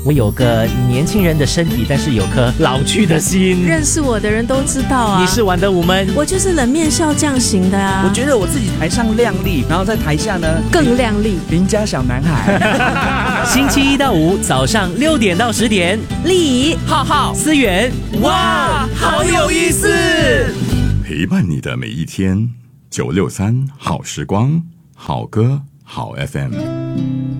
我有个年轻人的身体，但是有颗老去的心。 认识我的人都知道啊。 你是玩得无门， 我就是冷面笑匠型的啊。 我觉得我自己台上亮丽，然后在台下呢更亮丽。 邻家小男孩。 星期一到五早上6点到10点， 丽怡、 浩浩、 思源，哇，好有意思！ 陪伴你的每一天，963好时光，好歌好 FM。